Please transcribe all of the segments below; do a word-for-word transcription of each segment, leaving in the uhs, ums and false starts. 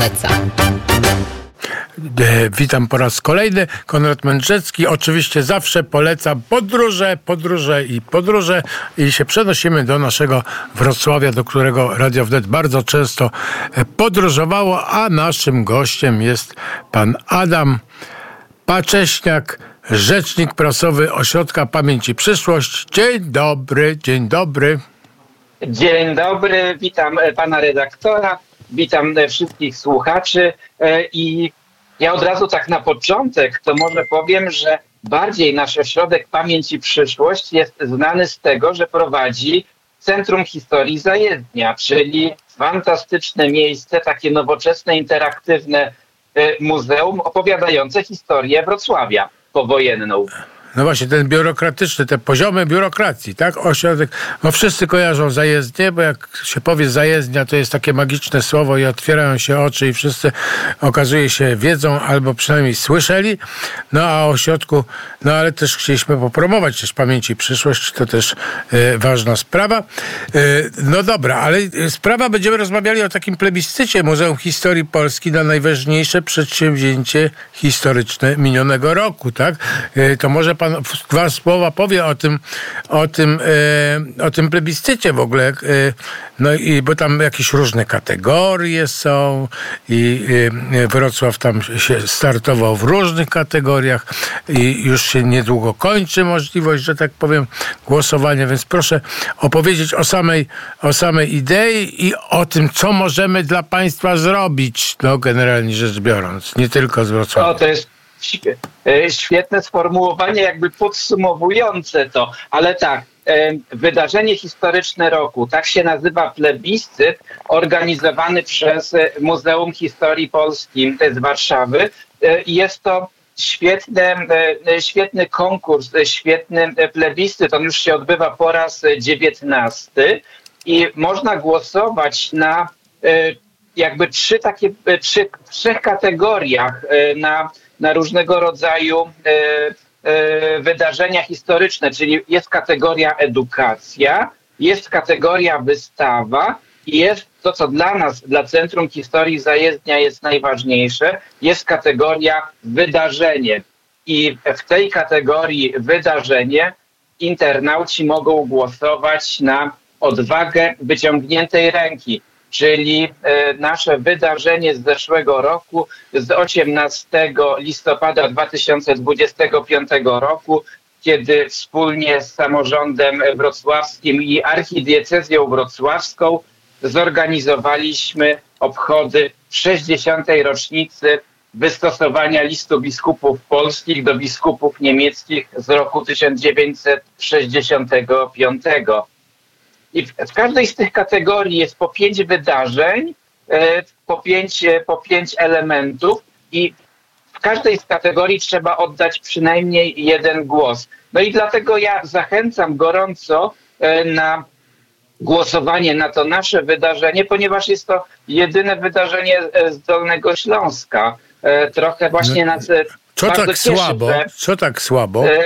Witam po raz kolejny. Konrad Mędrzecki. Oczywiście zawsze polecam podróże, podróże i podróże i się przenosimy do naszego Wrocławia, do którego Radio Wnet bardzo często podróżowało, a naszym gościem jest pan Adam Pacześniak, rzecznik prasowy Ośrodka Pamięć i Przyszłość. Dzień dobry, dzień dobry. Dzień dobry, witam pana redaktora, witam wszystkich słuchaczy i ja od razu tak na początek to może powiem, że bardziej nasz Ośrodek Pamięć i Przyszłość jest znany z tego, że prowadzi Centrum Historii Zajezdnia, czyli fantastyczne miejsce, takie nowoczesne, interaktywne muzeum opowiadające historię Wrocławia powojenną. No właśnie, ten biurokratyczny, te poziomy biurokracji, tak? Ośrodek, no wszyscy kojarzą zajezdnię, bo jak się powie zajezdnia, to jest takie magiczne słowo i otwierają się oczy i wszyscy, okazuje się, wiedzą albo przynajmniej słyszeli. No a o ośrodku, no ale też chcieliśmy popromować też Pamięć i Przyszłość, to też e, ważna sprawa. E, no dobra, ale sprawa, będziemy rozmawiali o takim plebiscycie Muzeum Historii Polski na najważniejsze przedsięwzięcie historyczne minionego roku, tak? E, to może pan dwa słowa powie o tym, o tym, e, o tym plebiscycie w ogóle. E, no i bo tam jakieś różne kategorie są i e, Wrocław tam się startował w różnych kategoriach i już się niedługo kończy możliwość, że tak powiem, głosowania, więc proszę opowiedzieć o samej, o samej idei i o tym, co możemy dla państwa zrobić, no generalnie rzecz biorąc, nie tylko z Wrocławia. O, to jest świetne sformułowanie, jakby podsumowujące to, ale tak, wydarzenie historyczne roku, tak się nazywa plebiscyt organizowany przez Muzeum Historii Polski z Warszawy. Jest to świetny, świetny konkurs, świetny plebiscyt, on już się odbywa po raz dziewiętnasty i można głosować na jakby trzy takie, trzy, w trzech kategoriach na na różnego rodzaju e, e, wydarzenia historyczne, czyli jest kategoria edukacja, jest kategoria wystawa i jest to, co dla nas, dla Centrum Historii Zajezdnia jest najważniejsze, jest kategoria wydarzenie. I w tej kategorii wydarzenie internauci mogą głosować na odwagę wyciągniętej ręki. Czyli e, nasze wydarzenie z zeszłego roku, z osiemnastego listopada dwa tysiące dwudziestego piątego roku, kiedy wspólnie z samorządem wrocławskim i archidiecezją wrocławską zorganizowaliśmy obchody sześćdziesiątej rocznicy wystosowania listu biskupów polskich do biskupów niemieckich z roku tysiąc dziewięćset sześćdziesiątego piątego. I w, w każdej z tych kategorii jest po pięć wydarzeń, e, po, pięć, e, po pięć elementów i w każdej z kategorii trzeba oddać przynajmniej jeden głos. No i dlatego ja zachęcam gorąco e, na głosowanie na to nasze wydarzenie, ponieważ jest to jedyne wydarzenie z Dolnego Śląska. E, trochę właśnie nas e, Co bardzo tak cieszy, słabo? że, Co tak słabo? E,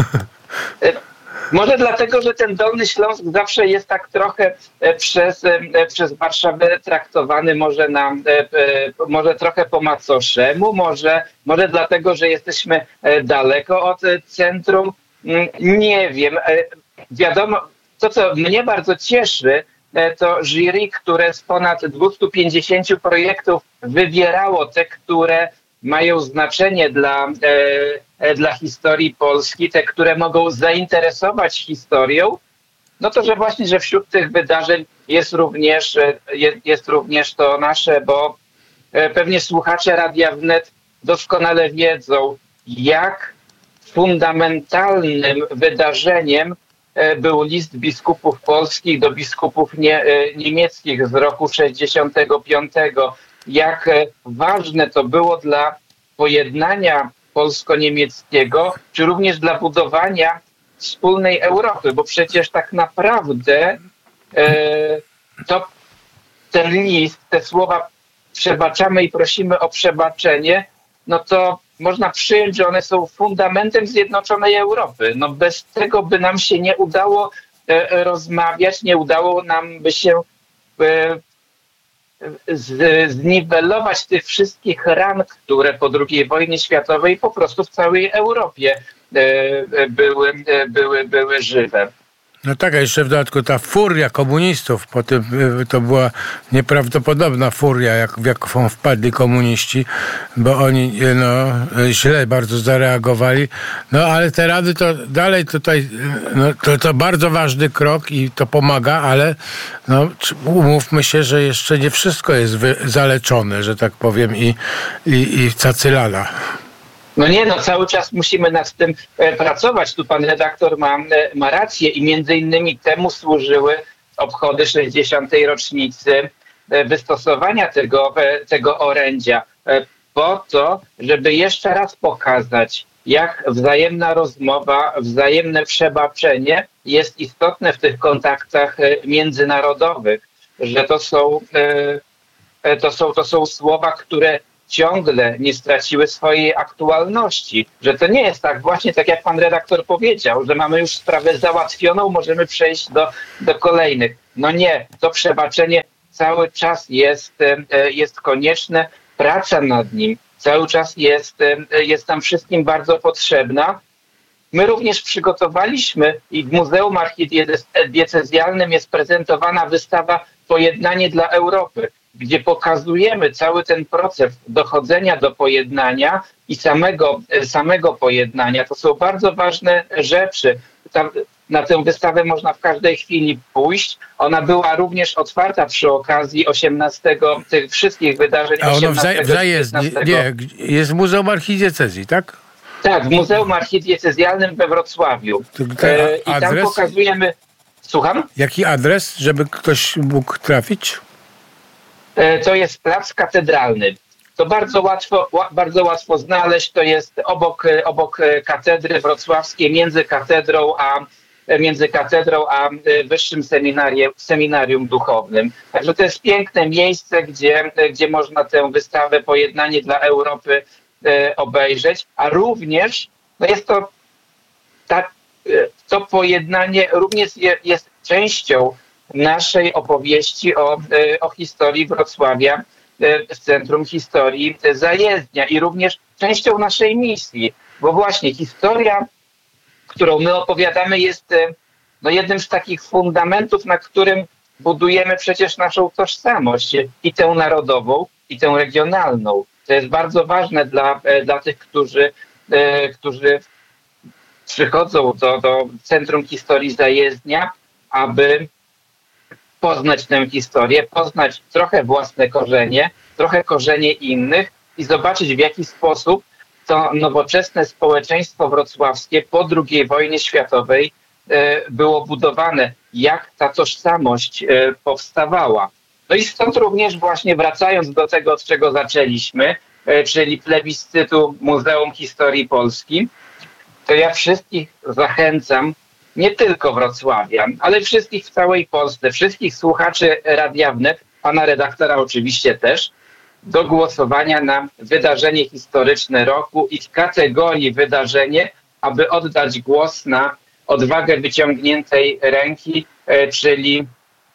e, Może dlatego, że ten Dolny Śląsk zawsze jest tak trochę przez, przez Warszawę traktowany może, na, może trochę po macoszemu, może, może dlatego, że jesteśmy daleko od centrum. Nie wiem. Wiadomo, to co mnie bardzo cieszy, to jury, które z ponad dwieście pięćdziesiąt projektów wybierało te, które mają znaczenie dla, e, dla historii Polski, te, które mogą zainteresować historią, no to, że właśnie, że wśród tych wydarzeń jest również, jest, jest również to nasze, bo e, pewnie słuchacze Radia Wnet doskonale wiedzą, jak fundamentalnym wydarzeniem e, był list biskupów polskich do biskupów nie, e, niemieckich z roku sześćdziesiątego piątego. Jak ważne to było dla pojednania polsko-niemieckiego, czy również dla budowania wspólnej Europy, bo przecież tak naprawdę e, to ten list, te słowa przebaczamy i prosimy o przebaczenie, no to można przyjąć, że one są fundamentem zjednoczonej Europy. No bez tego by nam się nie udało e, rozmawiać, nie udało nam by się e, z, zniwelować tych wszystkich ran, które po drugiej wojnie światowej po prostu w całej Europie były, były, były żywe. No tak, a jeszcze w dodatku ta furia komunistów, potem to była nieprawdopodobna furia, jak, w jaką wpadli komuniści, bo oni no, źle bardzo zareagowali. No ale te rady to dalej tutaj, no, to, to bardzo ważny krok i to pomaga, ale no, umówmy się, że jeszcze nie wszystko jest wy, zaleczone, że tak powiem, i, i, i cacylala. No nie, no cały czas musimy nad tym pracować. Tu pan redaktor ma, ma rację i między innymi temu służyły obchody sześćdziesiątej rocznicy wystosowania tego, tego orędzia. Po to, żeby jeszcze raz pokazać, jak wzajemna rozmowa, wzajemne przebaczenie jest istotne w tych kontaktach międzynarodowych. Że to są, to są, to są słowa, które ciągle nie straciły swojej aktualności, że to nie jest tak, właśnie tak jak pan redaktor powiedział, że mamy już sprawę załatwioną, możemy przejść do, do kolejnych. No nie, to przebaczenie cały czas jest, jest konieczne, praca nad nim cały czas jest, jest nam wszystkim bardzo potrzebna. My również przygotowaliśmy i w Muzeum Archidiecezjalnym jest prezentowana wystawa Pojednanie dla Europy, gdzie pokazujemy cały ten proces dochodzenia do pojednania i samego, samego pojednania. To są bardzo ważne rzeczy. Tam, na tę wystawę można w każdej chwili pójść. Ona była również otwarta przy okazji osiemnastego tych wszystkich wydarzeń. A ono wzajezdnie, nie, jest w Muzeum Archidiecezji, tak? Tak, w Muzeum Archidiecezjalnym we Wrocławiu. E, I tam pokazujemy... Słucham? Jaki adres, żeby ktoś mógł trafić? To jest Plac Katedralny. To bardzo łatwo, bardzo łatwo znaleźć. To jest obok, obok katedry wrocławskiej, między katedrą a, między katedrą a Wyższym Seminarium, Seminarium Duchownym. Także to jest piękne miejsce, gdzie, gdzie można tę wystawę Pojednanie dla Europy obejrzeć, a również no jest to tak, to pojednanie również jest częścią naszej opowieści o, o historii Wrocławia w Centrum Historii Zajezdnia i również częścią naszej misji, bo właśnie historia, którą my opowiadamy, jest no, jednym z takich fundamentów, na którym budujemy przecież naszą tożsamość i tę narodową, i tę regionalną. To jest bardzo ważne dla, dla tych, którzy, którzy przychodzą do, do Centrum Historii Zajezdnia, aby poznać tę historię, poznać trochę własne korzenie, trochę korzenie innych i zobaczyć, w jaki sposób to nowoczesne społeczeństwo wrocławskie po drugiej wojnie światowej było budowane, jak ta tożsamość powstawała. No i stąd również właśnie wracając do tego, od czego zaczęliśmy, czyli plebiscytu Muzeum Historii Polski, to ja wszystkich zachęcam, nie tylko wrocławian, ale wszystkich w całej Polsce, wszystkich słuchaczy Radia Wnet, pana redaktora oczywiście też, do głosowania na wydarzenie historyczne roku i w kategorii wydarzenie, aby oddać głos na odwagę wyciągniętej ręki, czyli,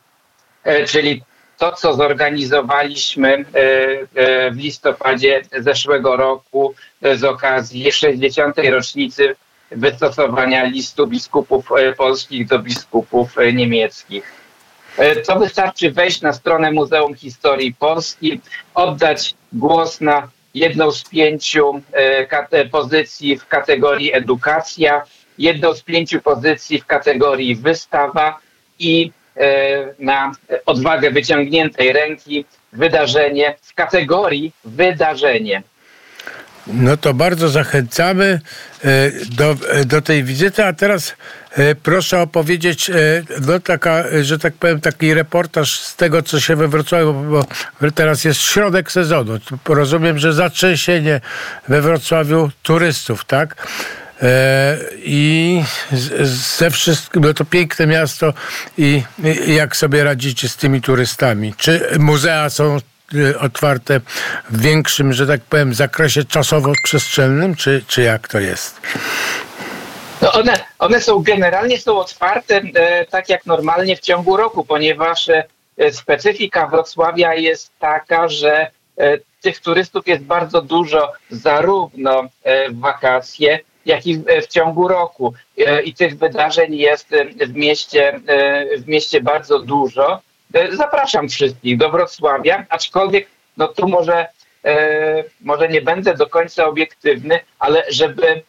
czyli to, co zorganizowaliśmy w listopadzie zeszłego roku z okazji sześćdziesiątej rocznicy wystosowania listu biskupów polskich do biskupów niemieckich. To wystarczy wejść na stronę Muzeum Historii Polski, oddać głos na jedną z pięciu pozycji w kategorii edukacja, jedną z pięciu pozycji w kategorii wystawa i na odwagę wyciągniętej ręki wydarzenie w kategorii wydarzenie. No to bardzo zachęcamy do, do tej wizyty, a teraz proszę opowiedzieć, no taka, że tak powiem, taki reportaż z tego, co się we Wrocławiu, bo teraz jest środek sezonu. Rozumiem, że zatrzęsienie we Wrocławiu turystów, tak? I ze wszystkim, no to piękne miasto i, i jak sobie radzicie z tymi turystami? Czy muzea są otwarte w większym, że tak powiem, zakresie czasowo-przestrzennym, czy, czy jak to jest? No one, one są generalnie są otwarte e, tak jak normalnie w ciągu roku, ponieważ e, specyfika Wrocławia jest taka, że tych turystów jest bardzo dużo zarówno w wakacje, jak i w ciągu roku. I tych wydarzeń jest w mieście, w mieście bardzo dużo. Zapraszam wszystkich do Wrocławia, aczkolwiek no tu może, może nie będę do końca obiektywny, ale żeby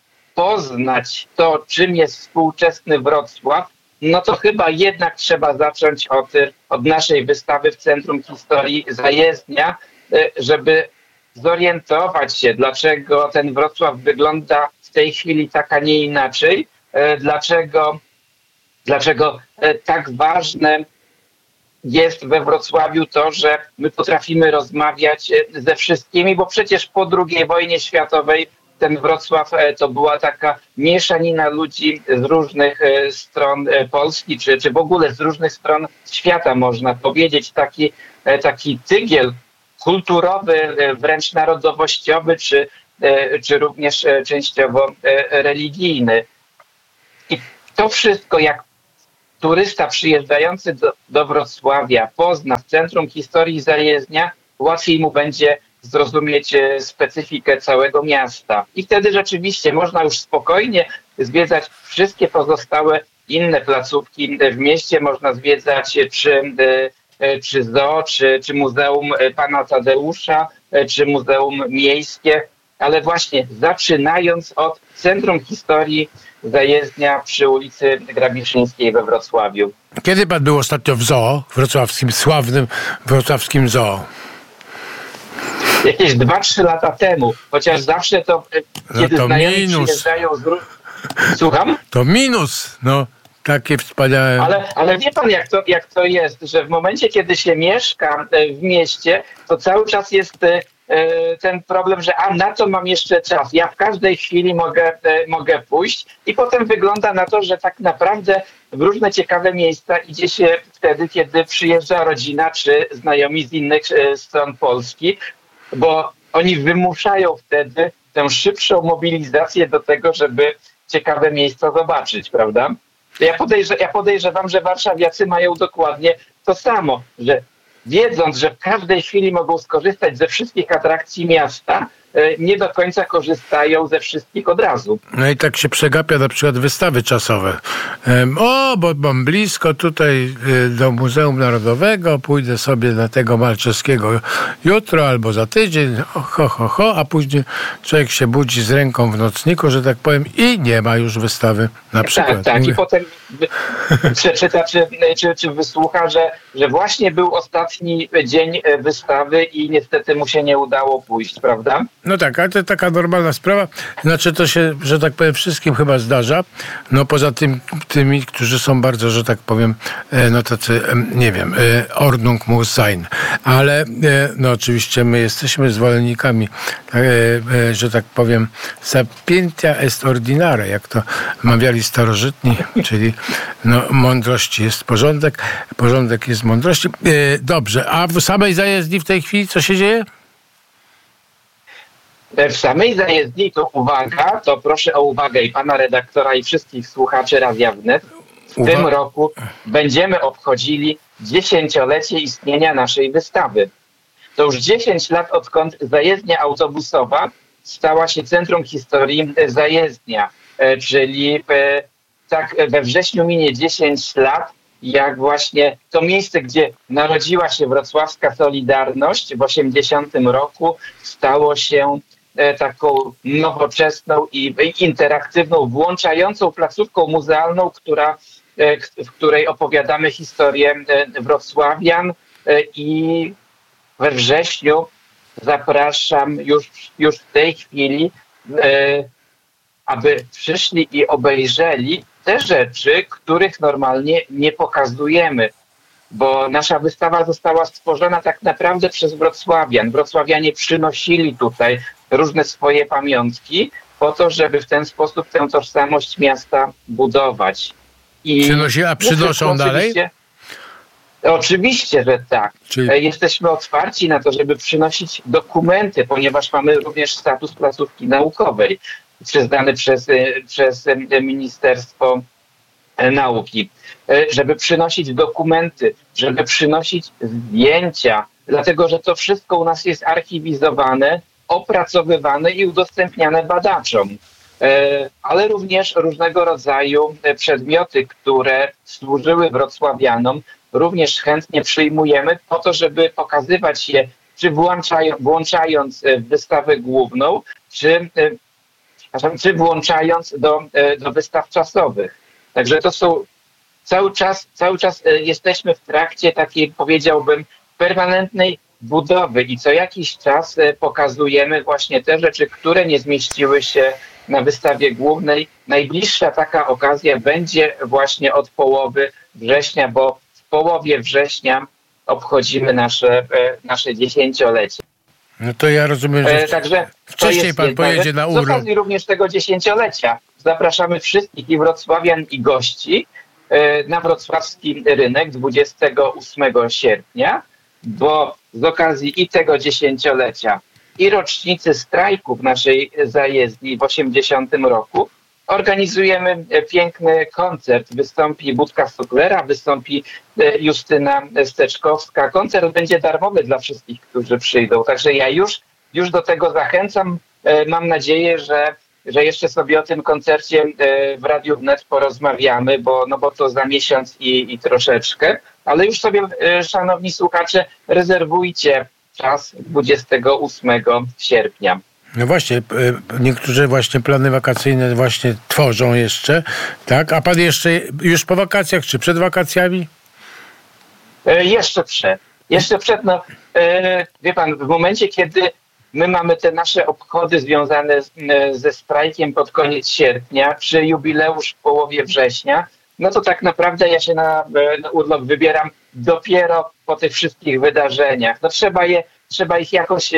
poznać to, czym jest współczesny Wrocław, no to chyba jednak trzeba zacząć od, od naszej wystawy w Centrum Historii Zajezdnia, żeby zorientować się, dlaczego ten Wrocław wygląda w tej chwili tak, a nie inaczej, dlaczego, dlaczego tak ważne jest we Wrocławiu to, że my potrafimy rozmawiać ze wszystkimi, bo przecież po drugiej wojnie światowej ten Wrocław to była taka mieszanina ludzi z różnych stron Polski, czy, czy w ogóle z różnych stron świata, można powiedzieć. Taki, taki tygiel kulturowy, wręcz narodowościowy, czy, czy również częściowo religijny. I to wszystko, jak turysta przyjeżdżający do, do Wrocławia pozna w Centrum Historii Zajezdnia, łatwiej mu będzie zrozumieć specyfikę całego miasta. I wtedy rzeczywiście można już spokojnie zwiedzać wszystkie pozostałe inne placówki w mieście. Można zwiedzać czy, czy zoo, czy, czy Muzeum Pana Tadeusza, czy Muzeum Miejskie, ale właśnie zaczynając od Centrum Historii Zajezdnia przy ulicy Grabiszyńskiej we Wrocławiu. Kiedy pan był ostatnio w zoo, wrocławskim, sławnym wrocławskim zoo? Jakieś dwa trzy lata temu, chociaż zawsze to, kiedy no to znajomi minus. przyjeżdżają z... Słucham? To minus, no. Takie wspaniałe... Ale, ale wie pan, jak to, jak to jest, że w momencie, kiedy się mieszka w mieście, to cały czas jest ten problem, że a na to mam jeszcze czas. Ja w każdej chwili mogę, mogę pójść i potem wygląda na to, że tak naprawdę w różne ciekawe miejsca idzie się wtedy, kiedy przyjeżdża rodzina czy znajomi z innych stron Polski, bo oni wymuszają wtedy tę szybszą mobilizację do tego, żeby ciekawe miejsca zobaczyć, prawda? Ja, podejrze, ja podejrzewam, że warszawiacy mają dokładnie to samo, że wiedząc, że w każdej chwili mogą skorzystać ze wszystkich atrakcji miasta, nie do końca korzystają ze wszystkich od razu. No i tak się przegapia na przykład wystawy czasowe. O, bo mam blisko tutaj do Muzeum Narodowego, pójdę sobie na tego Malczewskiego jutro albo za tydzień, ho, ho, ho, a później człowiek się budzi z ręką w nocniku, że tak powiem, i nie ma już wystawy na przykład. Tak, tak. Mówię. I potem przeczyta czy, czy, czy wysłucha, że, że właśnie był ostatni dzień wystawy i niestety mu się nie udało pójść, prawda? No tak, ale to taka normalna sprawa. Znaczy to się, że tak powiem, wszystkim chyba zdarza. No poza tym, tymi, którzy są bardzo, że tak powiem, no tacy, nie wiem, Ordnung muss sein. Ale no oczywiście my jesteśmy zwolennikami, że tak powiem, sapientia est ordinare, jak to mawiali starożytni, czyli no mądrości jest porządek, porządek jest mądrości. Dobrze, a w samej zajezdni w tej chwili co się dzieje? W samej zajezdni, to uwaga, to proszę o uwagę i pana redaktora i wszystkich słuchaczy Radia Wnet. W Uwa- tym roku będziemy obchodzili dziesięciolecie istnienia naszej wystawy. To już dziesięć lat, odkąd zajezdnia autobusowa stała się Centrum Historii Zajezdnia, czyli tak we wrześniu minie dziesięć lat, jak właśnie to miejsce, gdzie narodziła się wrocławska Solidarność w osiemdziesiątym roku, stało się taką nowoczesną i interaktywną, włączającą placówką muzealną, która, w której opowiadamy historię wrocławian. I we wrześniu zapraszam już, już w tej chwili, aby przyszli i obejrzeli te rzeczy, których normalnie nie pokazujemy. Bo nasza wystawa została stworzona tak naprawdę przez wrocławian. Wrocławianie przynosili tutaj różne swoje pamiątki po to, żeby w ten sposób tę tożsamość miasta budować. I Przynosi, a przynoszą no, dalej? Oczywiście, oczywiście, że tak. Czyli... Jesteśmy otwarci na to, żeby przynosić dokumenty, ponieważ mamy również status placówki naukowej przyznany przez, przez Ministerstwo nauki, żeby przynosić dokumenty, żeby przynosić zdjęcia, dlatego że to wszystko u nas jest archiwizowane, opracowywane i udostępniane badaczom. Ale również różnego rodzaju przedmioty, które służyły wrocławianom, również chętnie przyjmujemy po to, żeby pokazywać je, czy włączając, włączając wystawę główną, czy, czy włączając do, do wystaw czasowych. Także to są cały czas, cały czas jesteśmy w trakcie takiej, powiedziałbym, permanentnej budowy i co jakiś czas pokazujemy właśnie te rzeczy, które nie zmieściły się na wystawie głównej. Najbliższa taka okazja będzie właśnie od połowy września, bo w połowie września obchodzimy nasze, nasze dziesięciolecie. No to ja rozumiem, że Także wcześniej pan pojedzie na urlop. Z okazji również tego dziesięciolecia zapraszamy wszystkich i wrocławian, i gości na wrocławski rynek dwudziestego ósmego sierpnia, bo z okazji i tego dziesięciolecia, i rocznicy strajku w naszej zajezdni w osiemdziesiątym roku organizujemy piękny koncert. Wystąpi Budka Suklera, wystąpi Justyna Steczkowska. Koncert będzie darmowy dla wszystkich, którzy przyjdą. Także ja już, już do tego zachęcam. Mam nadzieję, że, że jeszcze sobie o tym koncercie w Radiu Wnet porozmawiamy, bo, no bo to za miesiąc i, i troszeczkę. Ale już sobie, szanowni słuchacze, rezerwujcie czas dwudziestego ósmego sierpnia. No właśnie, niektórzy właśnie plany wakacyjne właśnie tworzą jeszcze, tak? A pan jeszcze już po wakacjach, czy przed wakacjami? E, jeszcze przed. Jeszcze przed, no e, wie pan, w momencie, kiedy my mamy te nasze obchody związane z, ze strajkiem pod koniec sierpnia, czy jubileusz w połowie września, no to tak naprawdę ja się na, na urlop wybieram dopiero po tych wszystkich wydarzeniach. No trzeba je, trzeba ich jakoś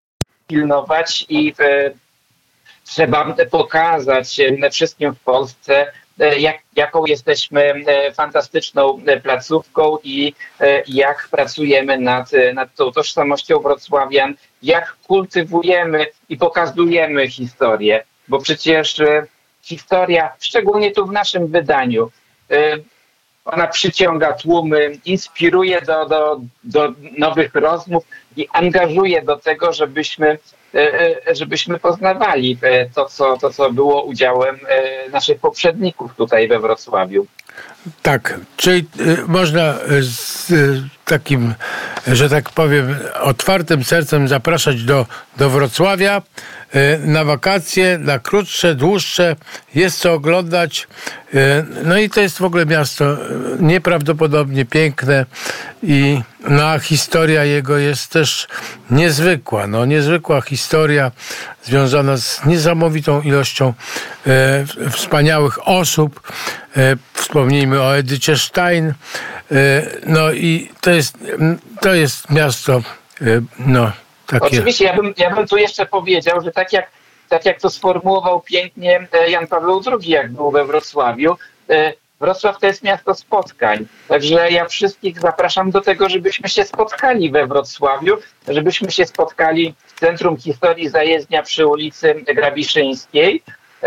pilnować i e, trzeba pokazać e, wszystkim w Polsce, e, jak, jaką jesteśmy e, fantastyczną e, placówką i e, jak pracujemy nad, nad tą tożsamością wrocławian, jak kultywujemy i pokazujemy historię, bo przecież e, historia, szczególnie tu w naszym wydaniu, e, ona przyciąga tłumy, inspiruje do, do, do nowych rozmów i angażuje do tego, żebyśmy, żebyśmy poznawali to co, to, co było udziałem naszych poprzedników tutaj we Wrocławiu. Tak, czyli można z takim, że tak powiem, otwartym sercem zapraszać do, do Wrocławia na wakacje, na krótsze, dłuższe. Jest co oglądać. No i to jest w ogóle miasto nieprawdopodobnie piękne i no, a historia jego jest też niezwykła. No, niezwykła historia związana z niesamowitą ilością e, wspaniałych osób. E, wspomnijmy o Edycie Stein. E, no i to jest, to jest miasto e, no, takie... Oczywiście, ja bym, ja bym tu jeszcze powiedział, że tak jak, tak jak to sformułował pięknie Jan Paweł drugi, jak był we Wrocławiu, e, Wrocław to jest miasto spotkań. Także ja wszystkich zapraszam do tego, żebyśmy się spotkali we Wrocławiu, żebyśmy się spotkali w Centrum Historii Zajezdnia przy ulicy Grabiszyńskiej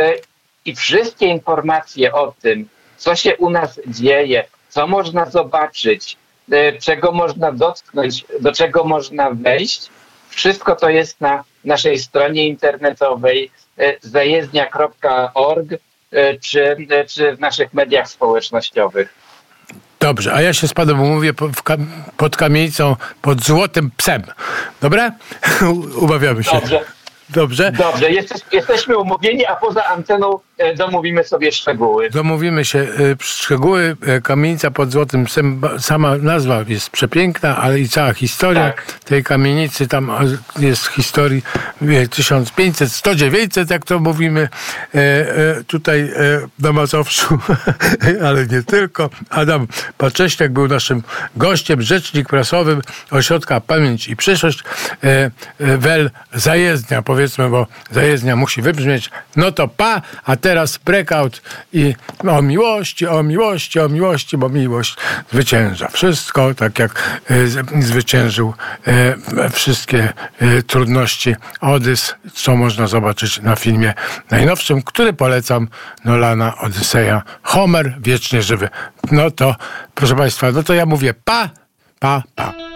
i wszystkie informacje o tym, co się u nas dzieje, co można zobaczyć, czego można dotknąć, do czego można wejść, wszystko to jest na naszej stronie internetowej zajezdnia kropka org. Czy, czy w naszych mediach społecznościowych. Dobrze, a ja się z panem umówię pod kamienicą, pod Złotym Psem. Dobra? Umawiamy się. Dobrze. Dobrze? Dobrze, Jesteś, jesteśmy umówieni, a poza anteną domówimy sobie szczegóły. Domówimy się szczegóły. Kamienica pod Złotym Psem, sama nazwa jest przepiękna, ale i cała historia tak. tej kamienicy, tam jest historii tysiąc pięćset, sto dziewięćset, jak to mówimy tutaj na Mazowszu, ale nie tylko. Adam Pacześniak był naszym gościem, rzecznik prasowy Ośrodka Pamięć i Przyszłość. Wel Zajezdnia, powiedzmy, bo zajezdnia musi wybrzmieć. No to pa, a teraz breakout i o miłości, o miłości, o miłości, bo miłość zwycięża wszystko, tak jak y, zwyciężył y, wszystkie y, trudności Odys, co można zobaczyć na filmie najnowszym, który polecam, Nolana Odyseja, Homer wiecznie żywy. No to, proszę Państwa, no to ja mówię pa, pa, pa.